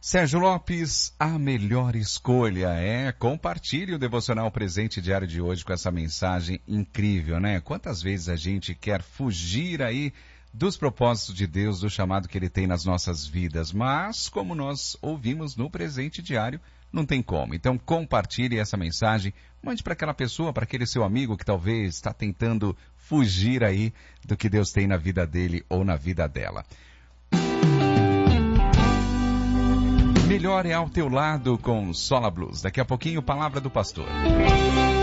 Sérgio Lopes, a melhor escolha compartilhe o devocional presente diário de hoje com essa mensagem incrível, né? Quantas vezes a gente quer fugir aí dos propósitos de Deus, do chamado que Ele tem nas nossas vidas, mas como nós ouvimos no presente diário, não tem como. Então compartilhe essa mensagem, mande para aquela pessoa, para aquele seu amigo que talvez está tentando fugir aí do que Deus tem na vida dele ou na vida dela. Melhor é ao teu lado com Sola Blues. Daqui a pouquinho, palavra do pastor.